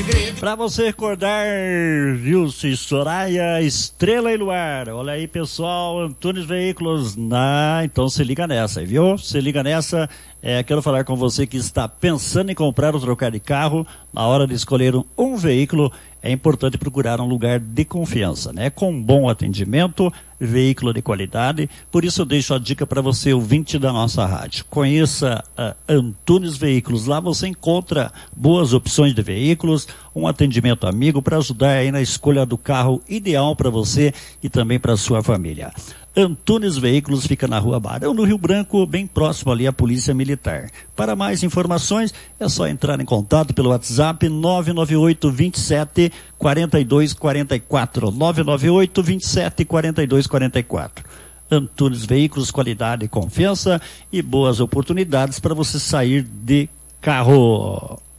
Para você recordar, Wilson e Soraya, Estrela e Luar. Olha aí, pessoal, Antunes Veículos. Então se liga nessa, viu? Se liga nessa. Quero falar com você que está pensando em comprar ou trocar de carro. Na hora de escolher um veículo, é importante procurar um lugar de confiança, né? Com bom atendimento, veículo de qualidade. Por isso eu deixo a dica para você, ouvinte da nossa rádio. Conheça a Antunes Veículos. Lá você encontra boas opções de veículos, um atendimento amigo para ajudar aí na escolha do carro ideal para você e também para sua família. Antunes Veículos fica na Rua Barão do Rio Branco, bem próximo ali à Polícia Militar. Para mais informações, é só entrar em contato pelo WhatsApp 998 27 42 44. 998 27 42 44. Antunes Veículos, qualidade, confiança e boas oportunidades para você sair de carro.